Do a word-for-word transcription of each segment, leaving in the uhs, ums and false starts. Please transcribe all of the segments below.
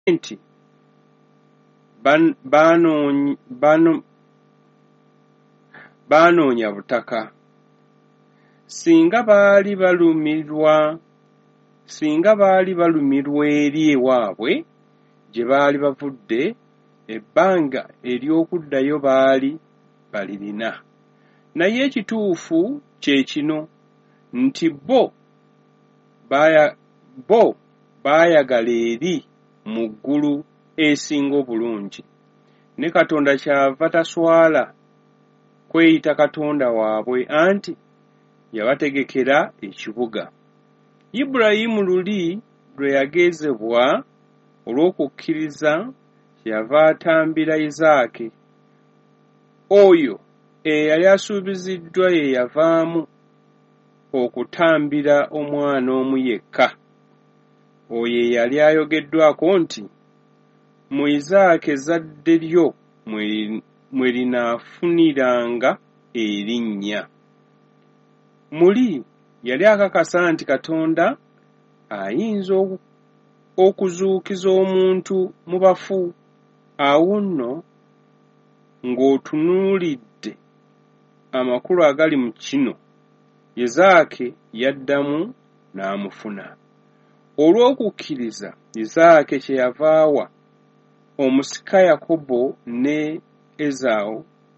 nti ban- baanoony- bano- baanoonya butaka. Singa baali balumirwa singa baali balumirwa eri ewaabwe gye baali bavudde, ebbanga ery'okuddayo baali balirina. Naye ekituufu kye kino nti bo baya- bo baayagala eri mu ggulu esinga obulungi, ne Katonda kyava taswala kweyita Katonda waabwe, anti yabategekera ekibuga. Ibulayimu luli lwe yagezebwa olw'okukkiriza kyeyava atambira Isaaki. Oyo eyali asuubiziddwa ye yavaamu okutambira omwana omu yekka. Oyo eyali ayogeddwako nti, mu Isaaki ezzadde lyo mwe linaafuniranga erinnya. Muli yali akakasa nti Katonda ayinza okuzuukiza omuntu mu bafu. Awo nno ng'otunuulidde amakulu agali mu kino, Isaaki yaddamu n'amufuna. Olw'okukkiriza Isaaki kyeyava awa omusika Yakobo ne Esawu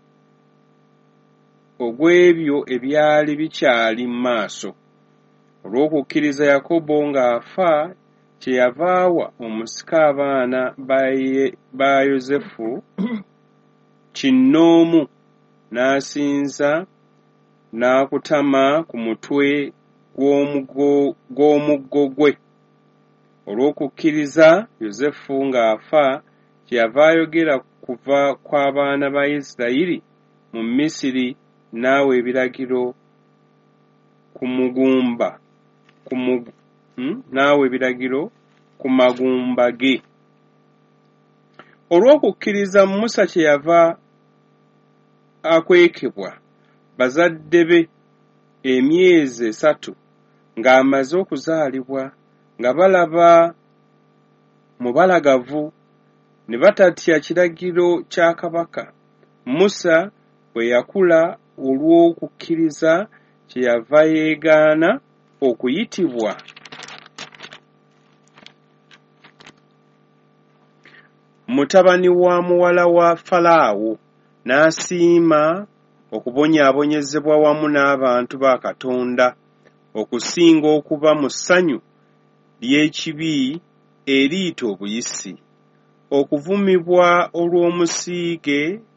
ogw'ebyo ebyali bikyali mu maaso. Olw'okukkiriza Yakobo ng'afa, kyeyava awa omusika abaana ba Yozefu kinnoomu, n'asinza n'akutama ku mutwe gw'omuggo gwe. Olw'okukkiriza Yozefu ng'afa, kyeyava ayogera kuva kw'abaana ba Isirayiri mu Misiri, n'awa ebiragiro ku mugumba ku hmm? n'awa ebiragiro ku magumba ge. Olw'okukkiriza Musa kyeyava akwekebwa bazadde be emyezi esatu ng'amaze okuzaalibwa, nga balaba mubalagavu, ne batatya kiragiro kya kabaka. Musa bwe yakula olw'okukkiriza kyeyava yeegaana okuyitibwa mutabani wa muwala wa Falaawo, n'asiima okubonyaabonyezebwa wamu n'abantu ba Katonda okusinga okuba mu ssanyu ly'ekibi eriyita obuyisi, okuvumibwa olw'omusiige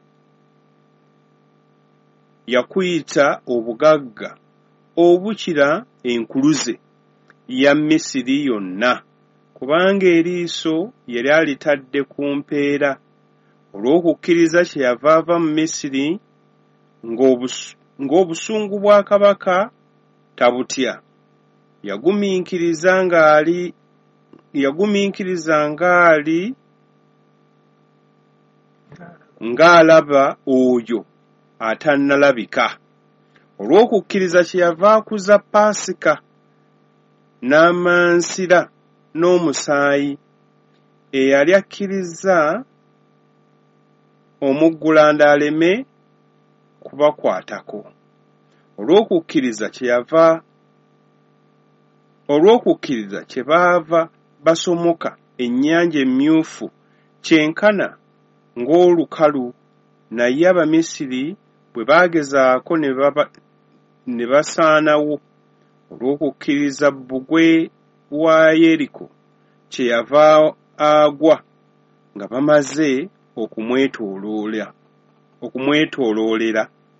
yakuyita obugagga obukira enkuluze ya Misiri yonna, kubanga eriiso yali alitadde ku mpeera. Olw'okukkiriza kyeyava ava mu Misiri ng'obusungu bwa kabaka tabutya. Yagumiikiriza ng'ali yagumiikiriza ng'ali ng'alaba oyo atannalabika. Olw'okukkiriza kyeyava akuza Paasika n'amansira n'omusaayi. Eyali akkiriza omuggulanda aleme kubakwatako. Olw'okukkiriza kyeyava olw'okukkiriza kyebaava basomoka ennyanja emyufu kyenkana ng'olukalu, naye Abamisiri bwe baagezaako ne basaanawo. Olw'okukkiriza bbugwe wa Yeriko kyeyava agwa nga bamaze okumwetooloola okumwetooloolera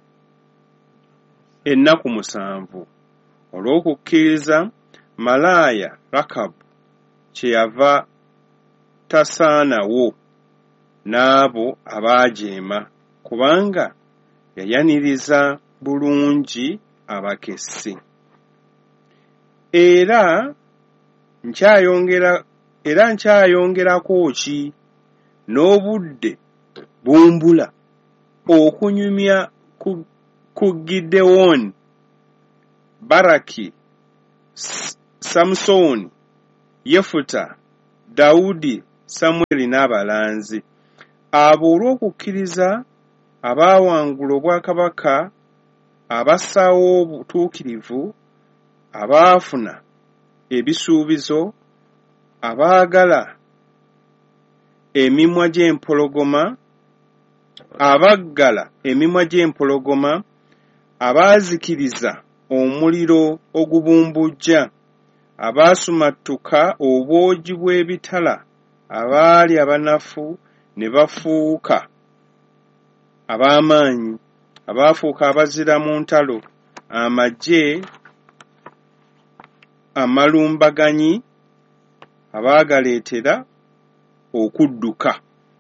ennaku musanvu. Olw'okukkiriza malaaya Lakabu kyeyava tasaanawo n'abo abaajeema, kubanga yayaniriza bulungi abakessi. Era nkyayongera era nkyayongerako ki n'obudde bumbula okunyumya ku, ku Gideoni, Baraki, Samusoni, Yefuta, Dawudi Samweri n'abalanzi. Abo olw'okukkiriza abaawangula obwakabaka, abassaawo obutuukirivu, abaafuna ebisuubizo, abaagala emimwa gy'empologoma, abaggala emimwa gy'empologoma, abaazikiriza omuliro ogubumbujja, abaasumattuka obwogi bw'ebitala, abaali abanafu ne bafuuka ab'amaanyi, abaafuuka abazira mu ntalo, amagye amalumbaganyi, abaagaleetera okudduka.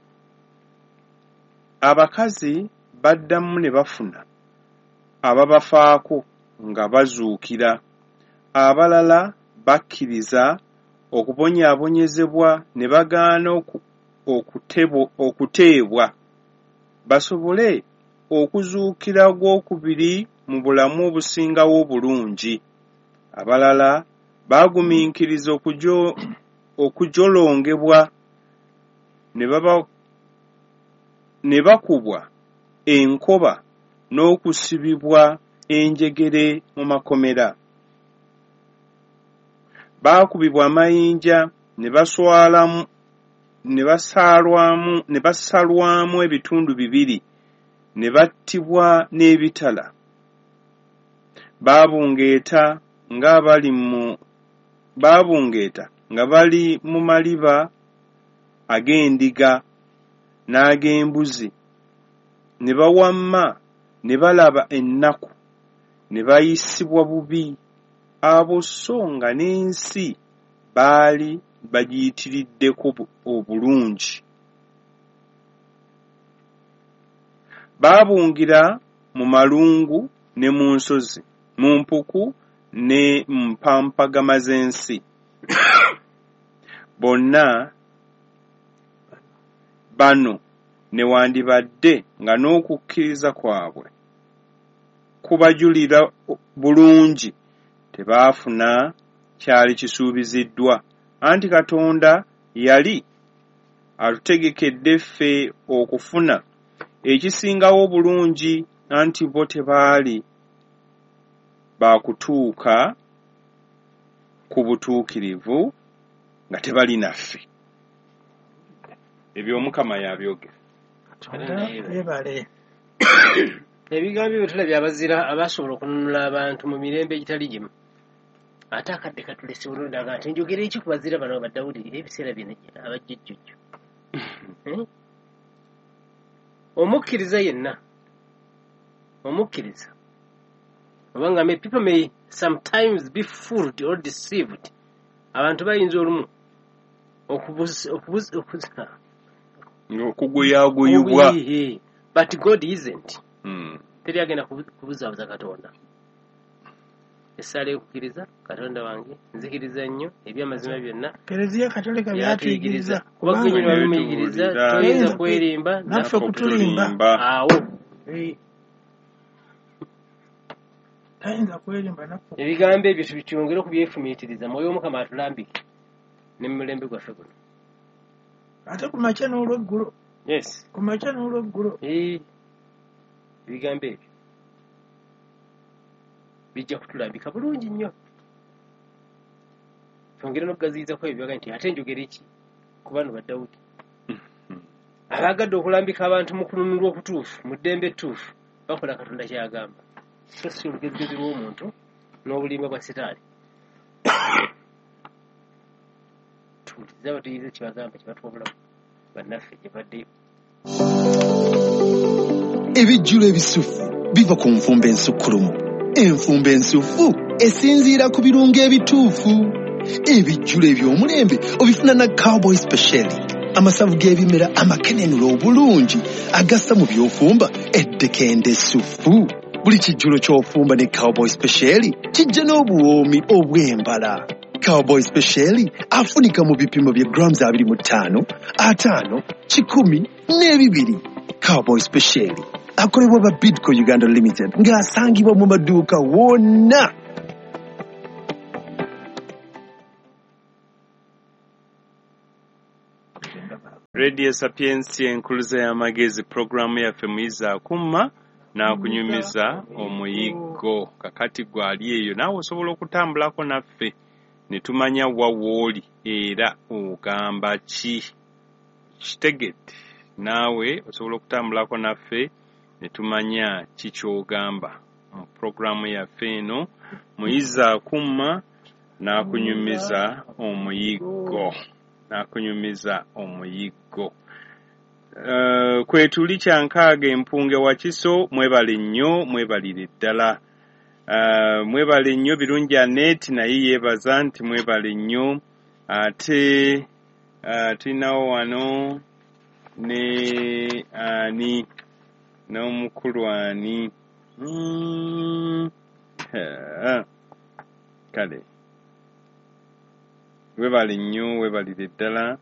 Abakazi baddamu ne bafuna ababafaako nga bazuukira, abalala bakkiriza okubonyaabonyezebwa ne bagaana okuteebwa basobole okuzuukira gwokubiri mu bulamu obusingawo obulungi. Abalala baagumiikiriza okujolongebwa ne bakubwa enkoba n'okusibibwa enjegere mu makomera. Baakubibwa amayinja ne baswalamu ne basaalwamu ne basalwamu ebitundu bibiri ne battibwa n'ebitala. Baabungeeta nga bali mu baabungeeta nga bali mu maliba ag'endiga n'ag'embuzi, ne bawamma ne balaba ennaku, ne bayisibwa bubi. Abo so nga n'ensi baali bagiyitiriddeko obulungi. Baabungira mu malungu ne mu nsozi, mu mpuku ne mpampagama z'ensi. Bonna bano newandibadde nga n'okukkiriza kwabwe kubajulira bulungi, tebaafuna kyali kisuubiziddwa, anti Katonda yali atutegekedde ffe okufuna ekisingawo obulungi, anti bo tebaali baakutuuka ku butuukirivu nga tebali naffe. Ebyo Mukama yabyogera. Ebigambo ebyo tulabye abazira abasobola okununula abantu mu mirembe egitali gimu. Ate akadde katulese bulungi aga nti njogera eki ku bazira bano ba Dawudi ebiseera byenejjera abajjujjujju. Omukkiriza yenna, omukkiriza obanga me people may sometimes be fooled or deceived. Abantu bayinza olumu okuguyaguyibwa, but God isn't. Hmm. Teri agenda kubuzaabuza Katonda. Essala ekukkiriza Katonda wange nzikiriza nnyo eby'amazima byonna. Kereziya Katolika byatuyigiriza kubanga nyo babimuyigiriza toyinza kwerimba naffe kutulimba. Awo tayinza kwerimba naffe. Ebigambo ebyo tubyongere okubyefumiitiriza, Mwoyo Mukama atulambike ne mu mulembe gwaffe guno. Ate ku makya n'olweggulo. Yes. Ku makya n'olweggulo. Eh. Ebigambo ebyo bijja kutulambika bulungi nnyo. Twongere n'okugaziyiza ku ebyo byaga nti ate njogera eki ku bano ba Dawudi. Abaagadde okulambika abantu mu kununulwa okutuufu, mu ddembe ettuufu, bakola Katonda ky'agamba. So si olugezigezi lw'omuntu n'obulimba bwa Setaani. Tuwuliriza batuyize kyebagamba kyebatuwa obulamu bannaffe gye baddeyo. Ebijjulo ebisufu biva ku nfumba ensukkulumu. Enfumba ensufu esinziira ku birungo ebituufu. Ebijjulo eby'omulembe obifuna na Cowboy Special. Amasavu g'ebimera amakenenula obulungi agassa mu by'ofumba eddekende essufu. Buli kijjulo ky'ofumba ne Cowboy Special kijja n'obuwoomi obw'embala. Cowboy Special afunika mu bipimo bya grams abiri mu ttaano, ataano, kikumi n'ebibiri. Cowboy Special akolebwa ba Bidco Uganda Limited ng'asangibwa mu maduuka wonna. Radio Sapiensia enkuluza y'amagezi programu yaffe muyiza akumma n'akunyumiza omuyiggo kakati gwali eyo naawe osobola okutambulako naffe ne tumanya wa wooli era ogamba ki kitegedde naawe osobola okutambulako naffe ne tumanya ki ky'ogamba mu programu yaffe eno muyiza akumma n'akunyumiza omuyiggo n'akunyumiza omuyiggo. Uh, kwetuli kyankaaga empunge wakiso mwebale nnyo mwebalire ddala. Uh, mwebale nnyo birungi Anet naye yeebaza nti mwebale nnyo ate uh, tulinawo wano ne ani n'omukulu ani mm, uh, kale webale nnyo webalire ddala.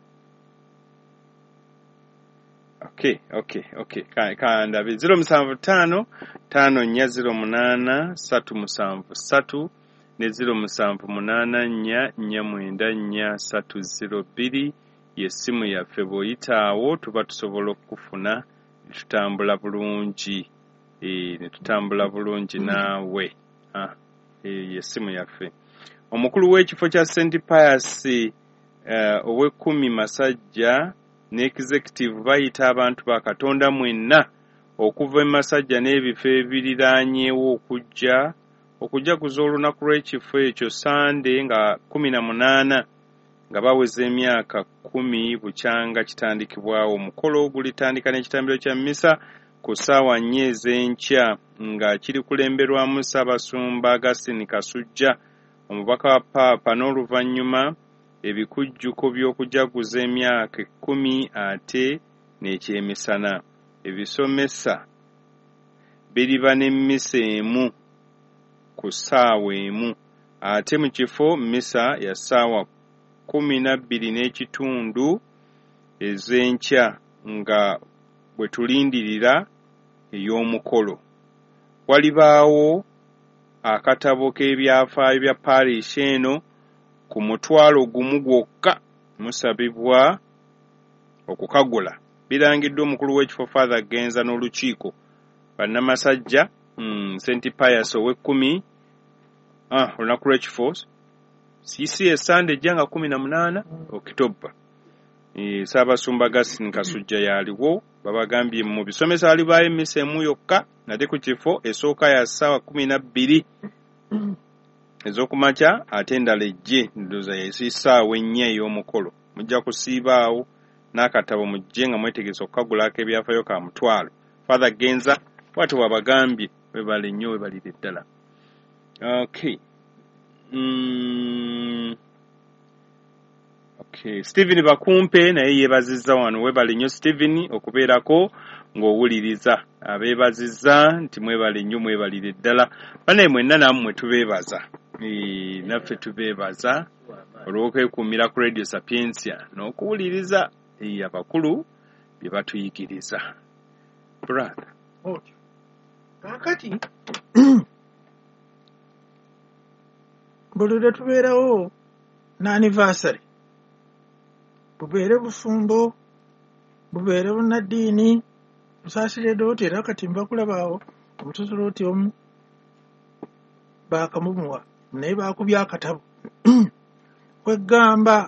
Okay, okay, okay. Kandabe zero musanvu tano tano nnya zero munana satu musanvu satu ne zero musanvu munana nnya nnya mwenda nnya satu zero bbiri yessimu yaffe bw'oyitaawo tuba tusobola okufuna tutambula bulungi e, ne tutambula bulungi naawe ah, e, yessimu yaffe. Omukulu w'ekifo kya Saint Pius uh, ow'ekkumi Masajja ne executive bayita abantu ba Katonda mwenna okuva e Masajja n'ebifo ebiriraanyeewo okujja okujaguza olunaku lw'ekifo ekyo Sande nga kumi na munaana nga baweza emyaka kkumi bukyanga kitandikibwawo. Omukolo gulitandika n'ekitambiro kya mmisa ku ssaawa nnya ez'enkya nga kiri kulemberwamu Ssaabasumba Augustine Kasujja omubaka wa Paapa n'oluvannyuma ebikujjuko by'okujaguza emyaka ekkumi ate n'ekyemisana. Ebisomesa biriba n'emmisa emu ku ssaawa emu ate mu kifo mmisa ya ssaawa kkumi na bbiri n'ekitundu ez'enkya nga bwe tulindirira ey'omukolo. Walibaawo akatabo k'ebyafaayo bya parish eno ku mutwalo gumu gwokka musabibwa okukagula. Birangiddwa omukulu w'ekifo Father Genza n'olukiiko bannamasajja mm, Saint Pius ow'ekkumi ah, olunaku lw'ekifo siisi esande ejjanga kumi na munaana Okitoba. E, Ssaabasumba Augustine Kasujja yaliwo babagambye mu bisomesa walibaayo emmisa emu yokka nate ku kifo esooka ya ssaawa kumi na bbiri ez'okumakya ate endala ejje ndowooza yesissaawa ennya ey'omukolo. Mujja kusiibaawo n'akatabo mujje nga mwetegereza okukagulako ebyafaayo ka mutwalo. Father Genza bw'atyo wabagambye webale nnyo webalire ddala. Okay. Mm. Okay. Stephen Bakumpe naye yeebazizza wano webale nnyo Stephen okubeerako ng'owuliriza. Abeebazizza nti mwebale nnyo mwebalire ddala. Banaye mwenna nammwe tubeebaza. E, naffe tubeebaza olw'okwekuumira ku Radio Sapiensia n'okuwuliriza e, abakulu bye batuyigiriza. Brother. Otyo. Kaakati buli lwe tubeerawo n'anniversary bubeere bufumbo bubeere bunnaddiini busaasire dooti era kati mbakulabaawo omutusula oti omu baakamumuwa naye baakubya akatabo kwegamba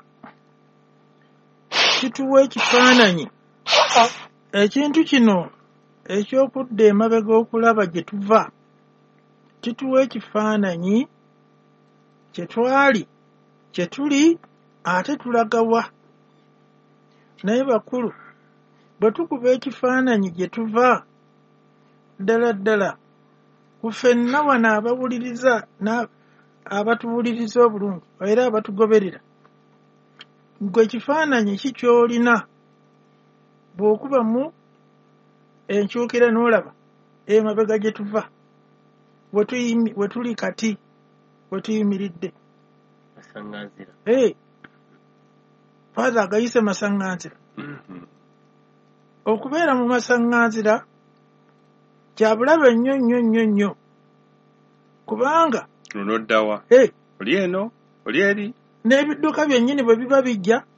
kituwa ekifaananyi ekintu kino eky'okudda emabega okulaba gye tuva kituwa ekifaananyi kye twali kye tuli ate tulagawa. Naye bakulu bwe tukuba ekifaananyi gye tuva ddala ddala ku ffenna wano abawuliriza abatuwuliriza obulungi era abatugoberera gwe ekifaananyi ki ky'olina bw'okubamu enkyukira n'olaba emabega gye tuva we tuli kati we tuyimiridde. Masaŋŋanzira. Hey. Father agayise masaŋŋanzira. Mm-hmm. Okubeera mu masaŋŋanzira kya bulabe nnyo nnyo nnyo nnyo kubanga luno ddawa hey. oli eno oli eri n'ebidduka byennyini bwe biba bijja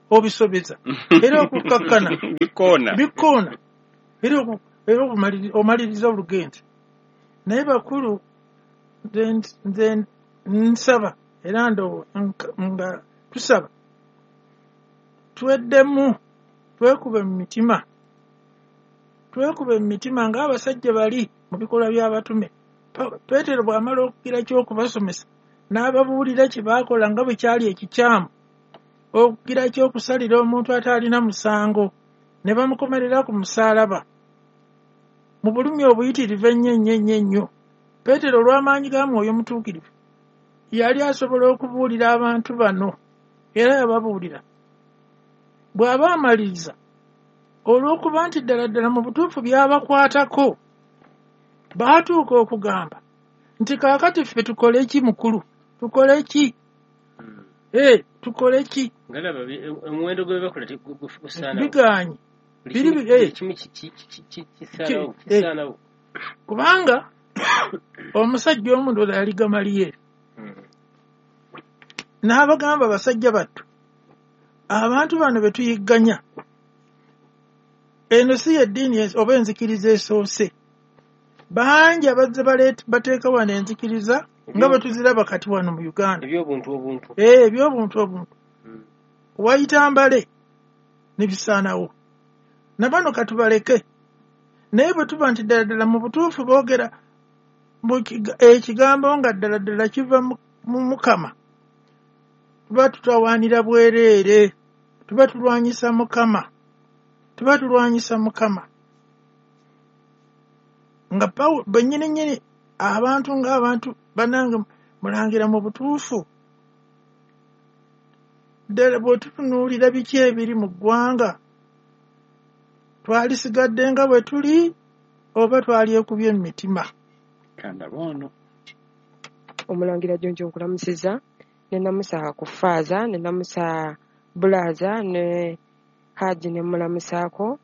obisobeza era okukakkana bikoona bikoona era oku- era okumaliri- omaliriza olugenzi naye bakulu nze- nze nsaba era ndo nka- nga tusaba tweddemu twekube mu mitima twekube mu mitima ng'abasajja bali mu bikolwa by'abatume Pa- peetero bw'amala okugira ky'okubasomesa n'ababuulira kye baakola nga bwe kyali ekikyamu okugira ky'okusalira omuntu ataalina musango ne bamukomerera ku musaalaba mu bulumi obuyitirivu ennyo ennyo ennyo ennyo peetero olw'amaanyi ga mwoyo mutuukirivu yali asobola okubuulira abantu bano era yababuulira bw'aba amaliriza olw'okuba nti ddala ddala mu butuufu byabakwatako baatuuka okugamba nti kaakati ffe tukole ki mukulu tukole ki ee tukole ki ngalaba bi- omuwendo gwe bakola gusaanawo biganye biri bi- eh. kimu ki- ki- ki- ki- kisaanawo Ki- eh. kisaanawo kubanga omusajja omu ndooza yali Gamaliyeri n'abagamba basajja battu abantu bano be tuyigganya eno si yeddiini es- oba enzikiriza esoose bangi abazze baleeta- bateeka wano enzikiriza nga bwe tuziraba kati wano mu Uganda ebyobuntu obuntu ee ebyobuntu obuntu Mm. wayita mbale ne bisaanawo na bano katubaleke naye bwe tuba nti ddala ddala mu butuufu boogera mu kiga- ekigambo nga ddala ddala kiva mu mu Mukama tuba tutawaanira bwereere tuba tulwanyisa Mukama tuba tulwanyisa Mukama nga Pawulo bennyini nnyini abantu ng'abantu bannange mulangira mu butuufu ddala bwe tutunuulira biki ebiri mu ggwanga twalisigadde nga bwe tuli oba twalyekubye mu mitima kanda bono Omulangira Jjonjo nkulamusiza ne namusa ku Faaza ne namusa Bulaza ne Haji ne mulamusaako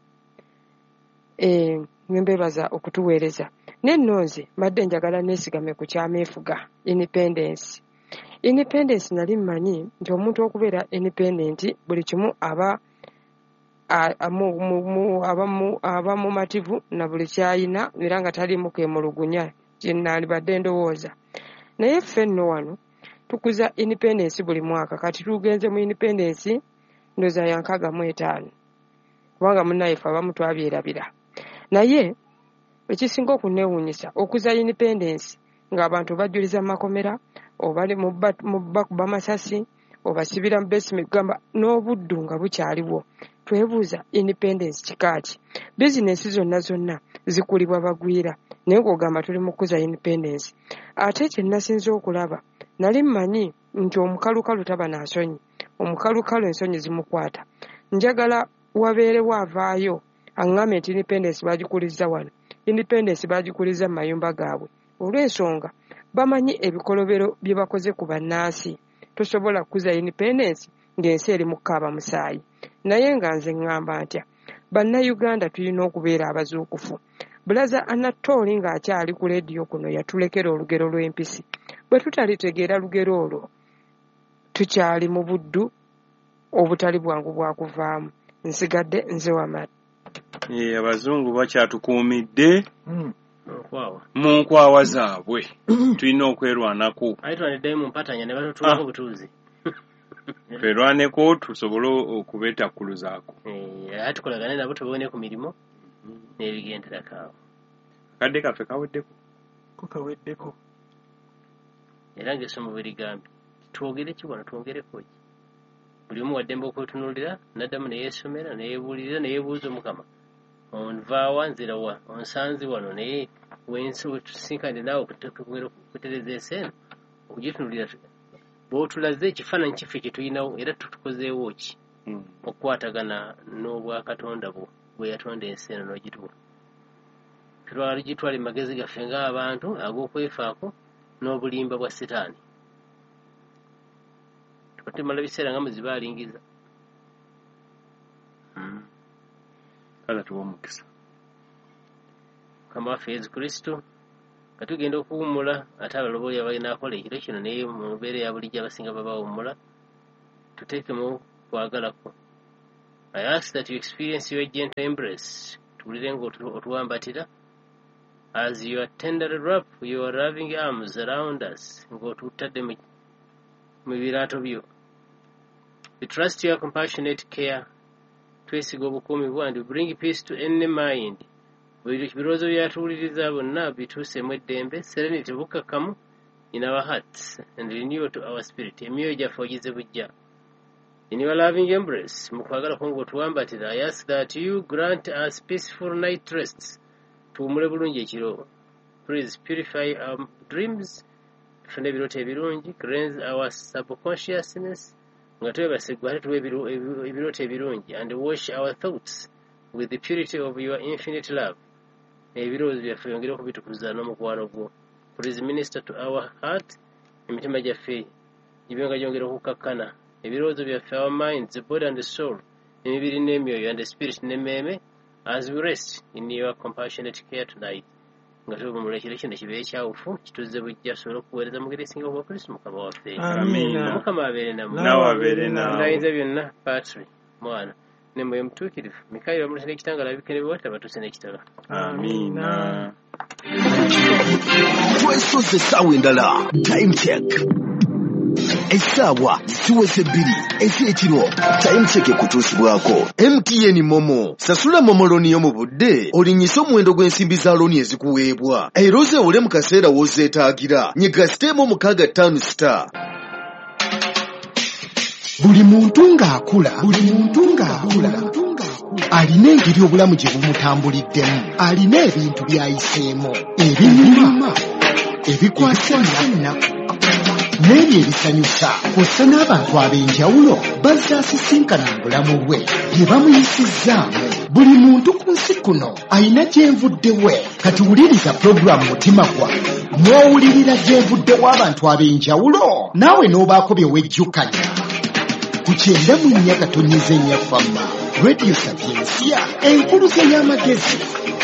eh mbebaza okutuweereza nennonze madde njagala neesigame ku kyameefuga independence independence nali mmanyi nti omuntu okubeera independent buli kimu aba a- amu- mu- mu- aba mu- aba mumativu na buli kyayina era nga taliimu kemulugunya kyenandibadde ndowooza naye ffe nno wano tukuza independence buli mwaka kati tugenze mu independence ndooza ya nkaaga mu etaano kubanga munnayeffe abamu twabyerabira naye ekisinga okuneewuunyisa okuza independence ng'abantu bajjuliza mu makomera obali mu ba- mu bakuba masasi obasibira mu basement gamba n'obuddu nga bukyaliwo twebuuza independence kikaaki bizinesi zonna zonna zikulibwa bagwira naye ng'ogamba tuli mu kuza independence ate kye nasinze okulaba nali mmanyi nti omukalukalu taba na nsonyi omukalukalu ensonyi zimukwata njagala wabeerewo avaayo aŋŋambe nti independence bagikuliza wano independence bagikuliza mu mayumba gaabwe olw'ensonga bamanyi ebikolobero bye bakoze ku bannansi tosobola kuza independence ng'ensi eri mu kukaaba musaayi naye nga nze ŋŋamba ntya bannayuganda tulina okubeera abazuukufu bulaza anatooli ng'akyali ku leediyo kuno yatulekera olugero lw'empisi bwe tutalitegeera lugero olwo tukyali mu buddu obutali bwangu bwakuvaamu nsigadde nze wamala Eh, abazungu bakyatukuumidde Mm. okwawa mu nkwawa zaabwe tulina okwerwanako ate twaneddayo mu mpatanya ne batutulako Ah. butuuzi twerwaneko tusobole okubeetakkuluzaako Eh, ate tukolagane nabo tubone ku mirimu n'ebigenderako akadde kaffe kaweddeko kukaweddeko era ng'essomo bwe ligambye twogere ki wano twongereko ki buli omu waddembe okwetunuulira n'addamu neyeesomera neyeebuulirira neyeebuuza omukama onvaawa nzira wa onsanze wano naye wensi wetusinkane naawe okutereeza ensi eno okugitunulira bw'otulaze ekifaananyi kiffe kye tulinawo era tutukozeewo ki Mm. okukwatagana n'obwakatonda bwo bwe yatonda ensi eno n'ogituwa tulwala gitwala emagezi gaffe ng'abantu ag'okwefaako n'obulimba bwa sitaani tukatemala biseera nga muzibaalingiza kale tuwa omukisa mukama waffe yesu kristo nga tugenda okuwummula ate abalobooli abalina akola ekiro kino naye mu mbeera ya bulijjo abasinga babawummula tuteekemu kwagala kwo I ask that you experience your gentle embrace. Tulirengo otuwambatira. As you are tenderly wrap your loving arms around us, ng'otutadde mu birato byo. We trust your compassionate care. Twesiga obukuumi bwo and bring peace to any mind. Buli birowoozo byatuwuliriza bonna bituuseemu eddembe, serenity bukkakkamu in our hearts and renewal to our spirit. Emyoyo gyaffe ogize bujja. In your loving embrace, mu kwagala kwo ng'otuwambatira, I ask that you grant us peaceful night rests. Tuwumule bulungi ekiro. Please purify our dreams. Tufune ebirooto ebirungi. Cleanse our subconsciousness. Nga twebase ggwe ate tuwe ebirooto ebirungi. And wash our thoughts with the purity of your infinite love. Ebirowoozo byaffe yongere okubitukuza n'omukwano gwo. Please minister to our heart. Emitima gyaffe gibe nga gyongera okukkakkana. Ebirowoozo byaffe, our minds, the body and the soul. Emibiri n'emyoyo and the spirit n'emmeeme. As we rest in your compassionate care tonight, nga tubumula ekiro kino kibeere kyawufu kituze bujja tusobole okuweereza mu ngeri esinga obwa Kristo Mukama waffe. Amiina. Mukama abeere nammwe. Naawe abeere naawe. Ayinza byonna Patri Mwana ne Mwoyo Mutuukirivu. Mikaayiro bamulese n'ekitangala abikene biwata batuuse n'ekitala. Amiina. Twesoze essaawa endala. Time check. Essaawa ziweze bbiri ez'ekiro. Time check ekutuusibwako M T N Momo. Sasula Momo looni yo mu budde olinnyise omuwendo gw'ensimbi za looni ezikuweebwa era ozeewole mu kaseera w'ozeetaagira. Nyiga siteemu mukaaga ttaano star. Buli muntu ng'akula buli muntu ng'akula alina engeri obulamu gye bumutambuliddemu, alina ebintu by'ayiseemu ebinyuma ebikwasa ennaku n'ebyo ebisanyusa kw'ossa n'abantu ab'enjawulo bazaasisinkana mu bulamu bwe bye bamuyisizzaamu. Buli muntu ku nsi kuno alina gyenvuddewe. Kati wuliriza pulogulaamu Mutima gwa mw'owulirira gyenvuddewo abantu ab'enjawulo naawe n'obaako bye wejjukanya. Ku kyenda mu nnya katonnyeza ennya famma Radio Sapiensia enkuluze y'amagezi